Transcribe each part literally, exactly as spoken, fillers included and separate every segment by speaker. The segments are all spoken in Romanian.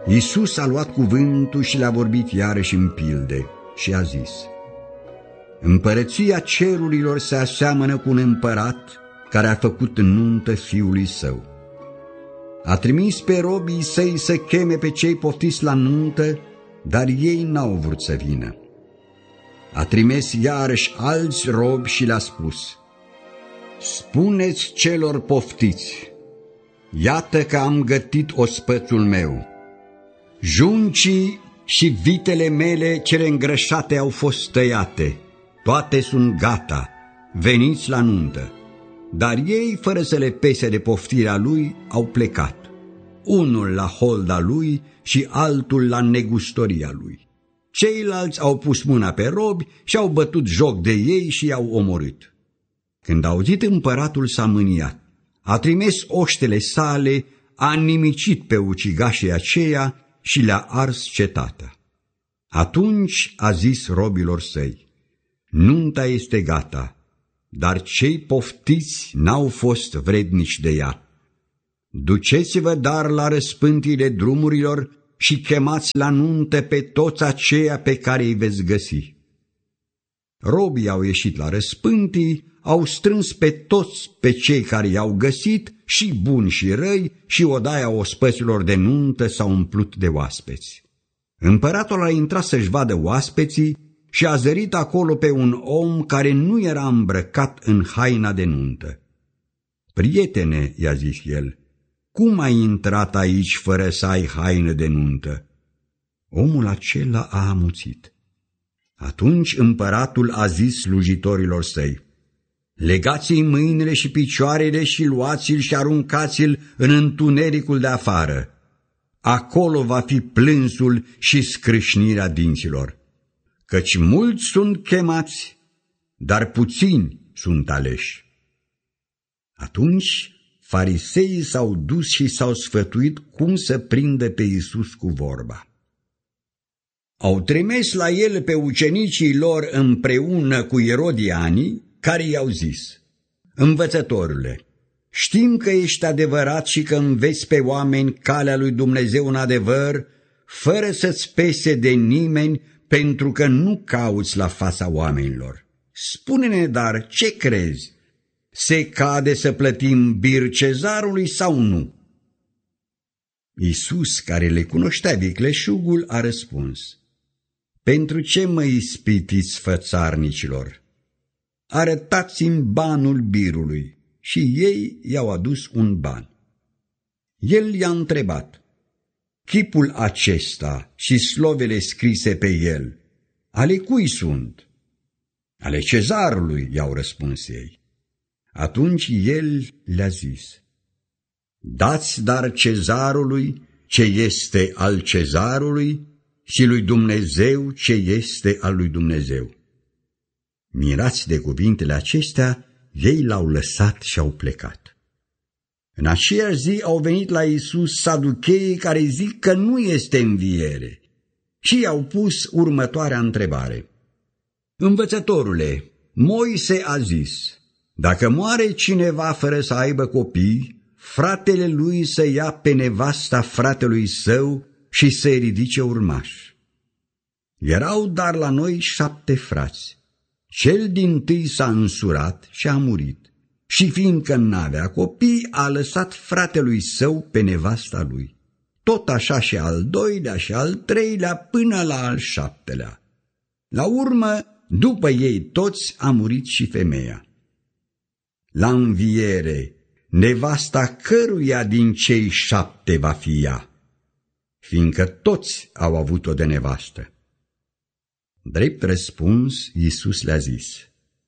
Speaker 1: Iisus a luat cuvântul și le-a vorbit iarăși în pilde și a zis: Împărăția cerurilor se aseamănă cu un împărat care a făcut nuntă fiului său. A trimis pe robii săi să cheme pe cei poftiți la nuntă, dar ei n-au vrut să vină. A trimis iarăși alți robi și le-a spus: Spuneți celor poftiți, iată că am gătit ospățul meu. Juncii și vitele mele cele îngrășate au fost tăiate, toate sunt gata, veniți la nuntă. Dar ei, fără să le pese de poftirea lui, au plecat, unul la holda lui și altul la negustoria lui. Ceilalți au pus mâna pe robi și au bătut joc de ei și i-au omorât. Când a auzit împăratul, s-a mâniat, a trimis oștele sale, a nimicit pe ucigașii aceia și le-a ars cetatea. Atunci a zis robilor săi: Nunta este gata, dar cei poftiți n-au fost vrednici de ea. Duceți-vă dar la răspântile drumurilor și chemați la nuntă pe toți aceia pe care îi veți găsi. Robii au ieșit la răspântii, au strâns pe toți pe cei care i-au găsit, și buni și răi, și odaia ospăților de nuntă s-a umplut de oaspeți. Împăratul a intrat să-și vadă oaspeții și a zărit acolo pe un om care nu era îmbrăcat în haina de nuntă. Prietene, i-a zis el, cum ai intrat aici fără să ai haină de nuntă? Omul acela a amuțit. Atunci împăratul a zis slujitorilor săi: Legați-i mâinile și picioarele și luați-l și aruncați-l în întunericul de afară. Acolo va fi plânsul și scrâșnirea dinților, căci mulți sunt chemați, dar puțini sunt aleși. Atunci fariseii s-au dus și s-au sfătuit cum să prindă pe Iisus cu vorba. Au trimis la el pe ucenicii lor împreună cu erodianii, care i-au zis: Învățătorule, știm că ești adevărat și că înveți pe oameni calea lui Dumnezeu în adevăr, fără să-ți pese de nimeni, pentru că nu cauți la fața oamenilor. Spune-ne dar, ce crezi? Se cade să plătim bir cezarului sau nu? Iisus, care le cunoștea vicleșugul, a răspuns: Pentru ce mă ispitiți, fățarnicilor? Arătați-mi banul birului. Și ei i-au adus un ban. El i-a întrebat: Chipul acesta și slovele scrise pe el, ale cui sunt? Ale cezarului, i-au răspuns ei. Atunci el le-a zis: Dați dar cezarului ce este al cezarului și lui Dumnezeu ce este al lui Dumnezeu. Mirați de cuvintele acestea, ei l-au lăsat și au plecat. În aceeași zi au venit la Iisus saducheii care zic că nu este înviere și i-au pus următoarea întrebare: Învățătorule, Moise a zis: Dacă moare cineva fără să aibă copii, fratele lui să ia pe nevasta fratelui său și să-i ridice urmași. Erau dar la noi șapte frați. Cel dintâi s-a însurat și a murit, și fiindcă n-avea copii, a lăsat fratelui său pe nevasta lui. Tot așa și al doilea și al treilea până la al șaptelea. La urmă, după ei toți, a murit și femeia. La înviere, nevasta căruia din cei șapte va fi ea, fiindcă toți au avut-o de nevastă? Drept răspuns, Iisus le-a zis: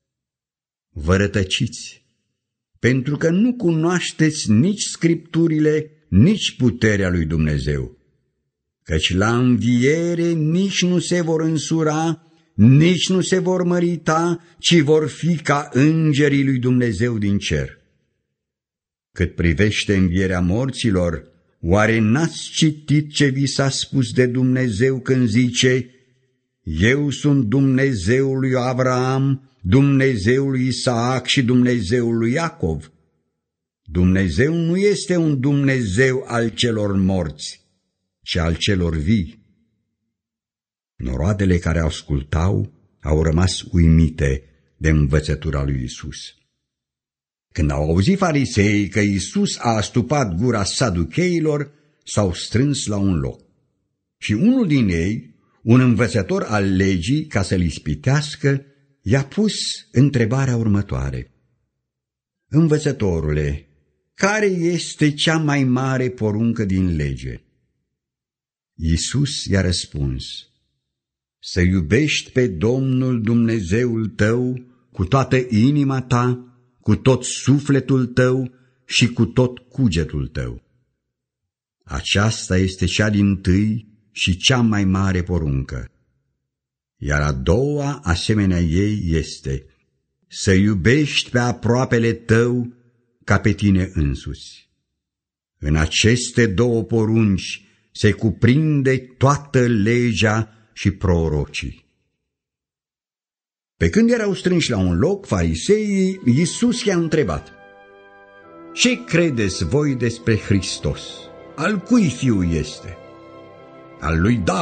Speaker 1: Vă rătăciți, pentru că nu cunoașteți nici Scripturile, nici puterea lui Dumnezeu. Căci la înviere nici nu se vor însura, nici nu se vor mărita, ci vor fi ca îngerii lui Dumnezeu din cer. Cât privește învierea morților, oare n-ați citit ce vi s-a spus de Dumnezeu când zice: Eu sunt Dumnezeul lui Avraam, Dumnezeul lui Isaac și Dumnezeul lui Iacov? Dumnezeu nu este un Dumnezeu al celor morți, ci al celor vii. Noroadele care ascultau au rămas uimite de învățătura lui Iisus. Când au auzit fariseii că Iisus a astupat gura saducheilor, s-au strâns la un loc. Și unul din ei, un învățător al legii, ca să-l ispitească, i-a pus întrebarea următoare. Învățătorule, care este cea mai mare poruncă din lege? Iisus i-a răspuns, să iubești pe Domnul Dumnezeul tău cu toată inima ta, cu tot sufletul tău și cu tot cugetul tău. Aceasta este cea dintâi și cea mai mare poruncă. Iar a doua, asemenea ei, este să iubești pe aproapele tău ca pe tine însuți. În aceste două porunci se cuprinde toată legea și prorocii. Pe când erau strânși la un loc, fariseii, Iisus i-a întrebat, ce credeți voi despre Hristos? Al cui fiu este? Al lui David